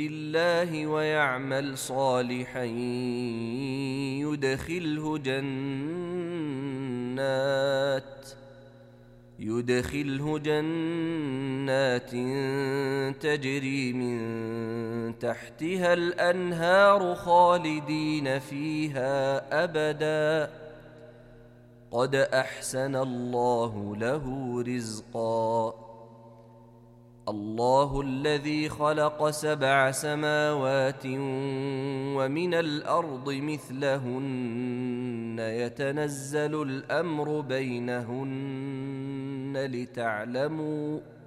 الله ويعمل صالحا يدخله جنات تجري من تحتها الأنهار خالدين فيها أبدا قد أحسن الله له رزقا. الله الذي خلق 7 سماوات ومن الأرض مثلهن يتنزل الأمر بينهن